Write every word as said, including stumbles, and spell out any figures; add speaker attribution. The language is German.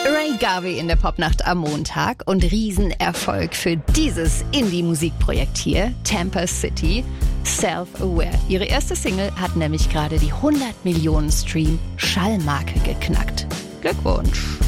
Speaker 1: Ray Garvey in der Popnacht am Montag und Riesenerfolg für dieses Indie-Musikprojekt hier, Tampa City, Self-Aware. Ihre erste Single hat nämlich gerade die hundert Millionen Stream-Schallmarke geknackt. Glückwunsch!